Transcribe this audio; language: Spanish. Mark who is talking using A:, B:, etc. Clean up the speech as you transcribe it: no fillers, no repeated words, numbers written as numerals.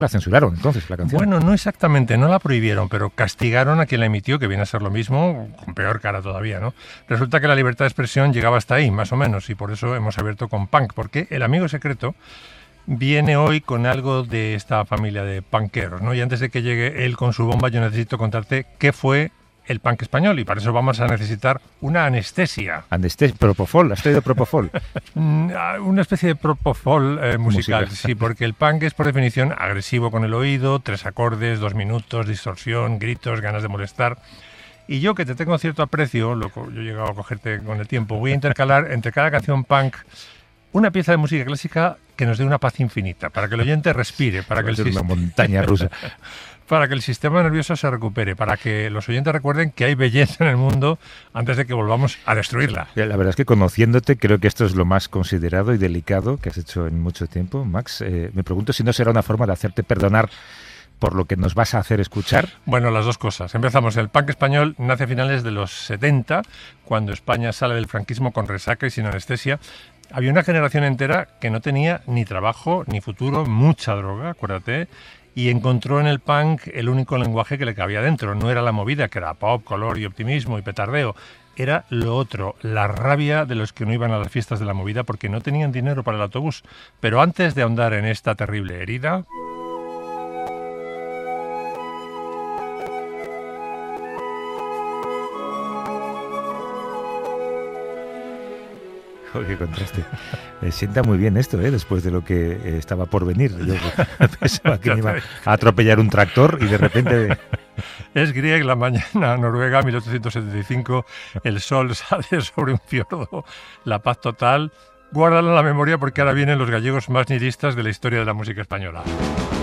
A: La censuraron entonces, la canción.
B: Bueno, no exactamente, no la prohibieron, pero castigaron a quien la emitió, que viene a ser lo mismo, con peor cara todavía, ¿no? Resulta que la libertad de expresión llegaba hasta ahí, más o menos, y por eso hemos abierto con punk, porque el amigo secreto viene hoy con algo de esta familia de punkeros, ¿no? Y antes de que llegue él con su bomba, yo necesito contarte qué fue el punk español, y para eso vamos a necesitar una anestesia.
A: Propofol, has traído Propofol.
B: Una especie de propofol musical, sí, porque el punk es por definición agresivo con el oído, 3 acordes, 2 minutos, distorsión, gritos, ganas de molestar. Y yo, que te tengo cierto aprecio, yo he llegado a cogerte con el tiempo, voy a intercalar entre cada canción punk una pieza de música clásica que nos dé una paz infinita, para que el oyente respire, para que
A: una montaña rusa.
B: Para que el sistema nervioso se recupere, para que los oyentes recuerden que hay belleza en el mundo antes de que volvamos a destruirla.
A: La verdad es que conociéndote creo que esto es lo más considerado y delicado que has hecho en mucho tiempo, Max. Me pregunto si no será una forma de hacerte perdonar por lo que nos vas a hacer escuchar.
B: Bueno, las dos cosas. Empezamos. El punk español nace a finales de los 70, cuando España sale del franquismo con resaca y sin anestesia. Había una generación entera que no tenía ni trabajo, ni futuro, mucha droga, acuérdate, y encontró en el punk el único lenguaje que le cabía dentro. No era la movida, que era pop, color y optimismo y petardeo. Era lo otro, la rabia de los que no iban a las fiestas de la movida porque no tenían dinero para el autobús. Pero antes de ahondar en esta terrible herida...
A: Oh, qué contraste. Sienta muy bien esto, después de lo que estaba por venir. Yo pensaba que me iba a atropellar un tractor y de repente...
B: Es Grieg, la mañana noruega, 1875, el sol sale sobre un fiordo, la paz total. Guárdala en la memoria porque ahora vienen los gallegos más nihilistas de la historia de la música española.